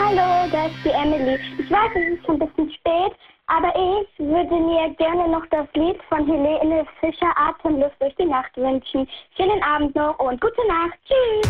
Hallo, das ist die Emily. Ich weiß, es ist schon ein bisschen spät, aber ich würde mir gerne noch das Lied von Helene Fischer Atemluft durch die Nacht wünschen. Schönen Abend noch und gute Nacht. Tschüss.